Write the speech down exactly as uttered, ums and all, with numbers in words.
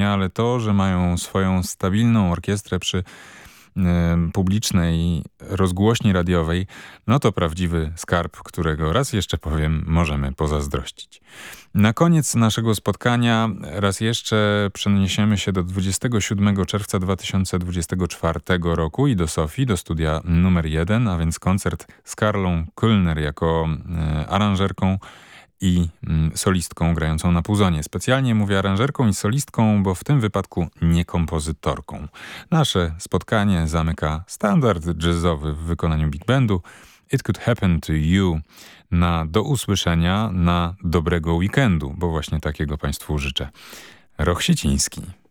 ale to, że mają swoją stabilną orkiestrę przy publicznej rozgłośni radiowej, no to prawdziwy skarb, którego raz jeszcze powiem, możemy pozazdrościć. Na koniec naszego spotkania raz jeszcze przeniesiemy się do dwudziestego siódmego czerwca dwa tysiące dwudziestego czwartego roku i do Sofii, do studia numer jeden, a więc koncert z Karlą Kulner jako e, aranżerką i solistką grającą na puzonie. Specjalnie mówię aranżerką i solistką, bo w tym wypadku nie kompozytorką. Nasze spotkanie zamyka standard jazzowy w wykonaniu big bandu It Could Happen to You. Na do usłyszenia, na dobrego weekendu, bo właśnie takiego Państwu życzę. Roch Sieciński.